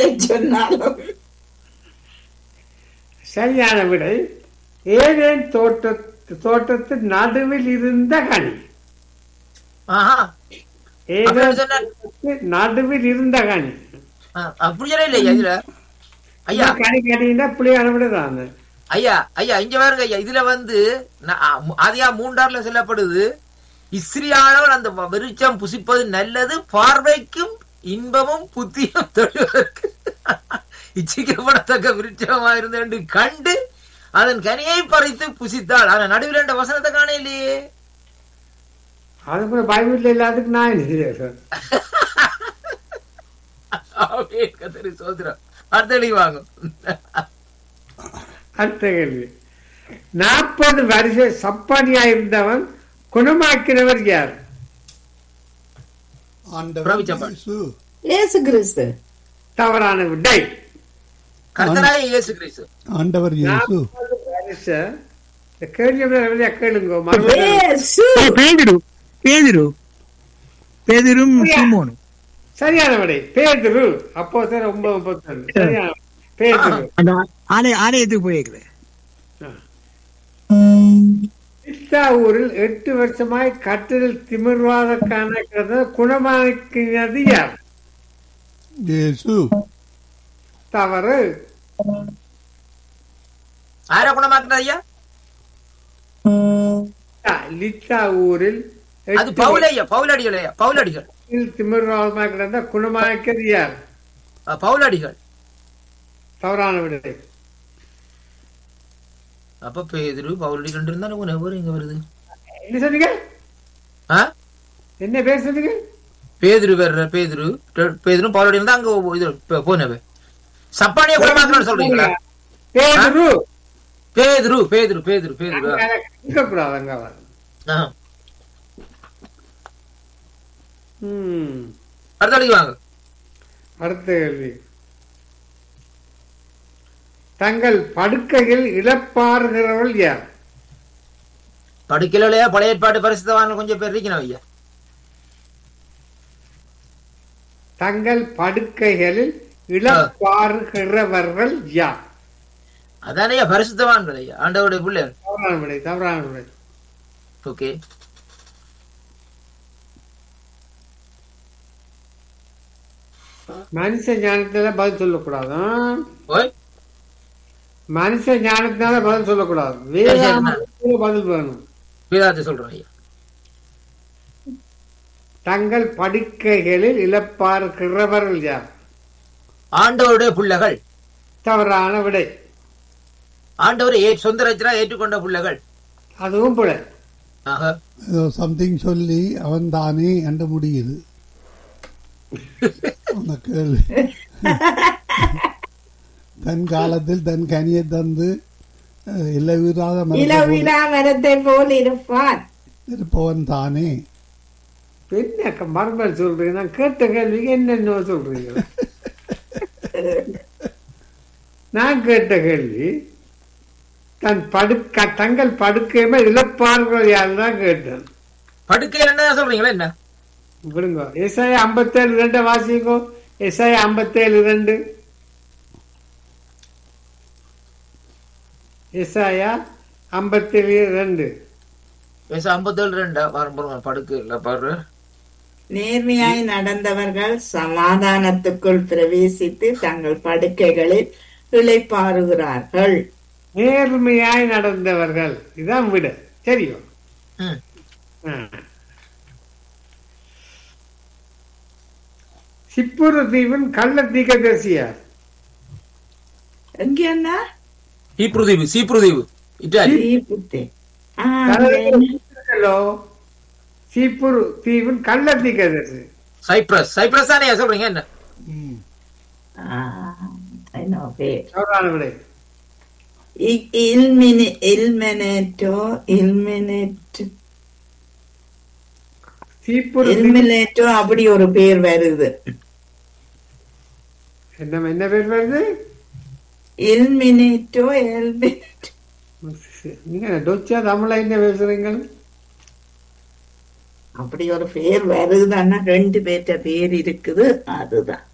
எதை சொன்னாலும் சரியான விடை ஏதேன் தோட்டத்து நடுவில் இருந்த கனி. ஆஹா, ஏதேன் அப்படி சொன்னா- தோட்டத்து நடுவில் இருந்த கனி. அப்படி சொல்ல இல்லையா இதுல? ஐயா கனி கனின்னா புளியான விடதான். ஐயா ஐயா இங்க பாருங்க ஐயா, இதுல வந்து ஆதியா 3:6 சொல்லப்படுது, இஸ்ரியானவன் அந்த விருட்சம் புசிப்பது நல்லது, பார்வைக்கும் இன்பமும் புத்தியும் தொழுவதற்கு இச்சிக்கப்படத்தக்க விருட்சமா இருந்து கண்டு அதன் கனியை பறித்து புசித்தாள். ஆனா நடுவில் என்ற வசனத்தை காண இல்லையே. அது கூட பைபிள்ல எல்லாத்துக்கும் நான் என்ன செய்ய சார்? சோதரம் அடுத்த வாங்க. அடுத்த கேள்வி. 40 வருஷ சப்பானியா இருந்தவன் குணமாக்கினவர் யார்? பிரபு சப்பான். இயேசு கிறிஸ்து. தவறான விடை. கர்த்தராகிய இயேசு கிறிஸ்து. ஆண்டவர் இயேசு. 40 வருஷ கேள்வி கேளுங்க மறுபடியும். இயேசு. பேதுரும் சீமோனும். சரியான விடை பேதுரு. அப்போ சார் 9:32. சரியான பேதுரு. அந்த ஆலயத்துக்கு போயிருக்கிறேன். ஊரில் 8 வருஷமாய் கட்டில் திமிர்வாதக்கான குணமாக்கினது யார்? இயேசு. தவறு. ஆரை குணமாக்குறது ஐயா? லித்தா ஊரில் அது பவுலையா? பவுலடிகள். பவுலடிகள். திமிர்வாதமாக கிடந்த குணமாக்கியது யார்? பவுலடிகள். தவறான விடை. அப்ப பேதுரு பவுலடிகள் இருந்தாலும் எவ்வளவு இங்க வருது? என்ன சொன்னீங்க? என்ன பேர் சொன்னீங்க? பேதுரு வேற. பேதுரும் பவுலடிகள் தான் அங்க இது போனவே. சப்பானிய குணமாக்கணும்னு சொல்றீங்களா? பேதுரு. பேதுரு. இருக்கக்கூடாது அங்க. அடுத்த வாங்க. அடுத்த கேள்வி. தங்கள் படுக்கையில் இழப்பாறுகிறவர்கள் யார்? படுக்கையில பழைய ஏற்பாட்டு பரிசுத்தவான்கள் கொஞ்சம் பேர் இருக்கணும் ஐயா. தங்கள் படுக்கைகளில் இழப்பாறுகிறவர்கள் யார்? அதானே பரிசுத்தவான்கள் ஐயா, ஆண்டவருடைய பிள்ளைகள். தவறான விடை. ஓகே. மனுஷ ஞானத்தினால பதில் சொல்லக்கூடாது. மனுஷ ஞானத்தினால பதில் சொல்லக்கூடாது. வேதாந்தத்துல பதில் வேணும். வேதாந்தத்தை சொல்றோம் ஐயா. தங்கள் படுக்கைகளில் இழப்பாறுகிறவர்கள் யார்? ஆண்டவருடைய பிள்ளைகள். தவறான விடை. ஆண்டவரை சொந்த ரச்சனா ஏற்றுக்கொண்ட பிள்ளைகள். அதுவும் பிழை. சம்திங் சொல்லி அவன் தானே என்று முடியுது அந்த கேள்வி. தன் காலத்தில் தன் கனியை தந்து இளவிரா மரத்தை போல் இருப்பவன் தானே. என்ன மறுபடியும் சொல்றீங்க? நான் கேட்ட கேள்விக்கு என்னென்ன சொல்றீங்க? நான் கேட்ட கேள்வி தங்கள் படுக்கையுமே இழப்பார்கள் யாருதான் கேட்டேன். படுக்கையில் என்ன சொல்றீங்களா? என்ன விடுங்க. எஸ்ஐ 57:2 வாசிங்கோ. எஸ்ஐ 57:2. எஸ்ஐயா 57:2. 57:2 படுக்கை இல்ல பாரு. நேர்மையாய் நடந்தவர்கள் சமாதானத்துக்குள் பிரவேசித்து தங்கள் படுக்கைகளில் இளைப்பாறுகிறார்கள். நேர்மையாய் நடந்தவர்கள் இதான் விட. தெரியும். சிப்புரு தீவின் கள்ள தீர்க்கதரிசியார்? எங்கன்னா சீப்ரு சீப்புரு தீவின் கள்ள தீர்க்கதரிசி சைப்ரஸ் தானே சொல்றீங்க? என்ன தவறான விடை. அப்படி ஒரு பேர் வருது. என்ன பேர் வருது? நீங்க டொச்சா தமிழா என்ன பேசுறீங்க? அப்படி ஒரு பேர் வருதுன்னா 2 பேர்ட்ட பேர் இருக்குது. அதுதான்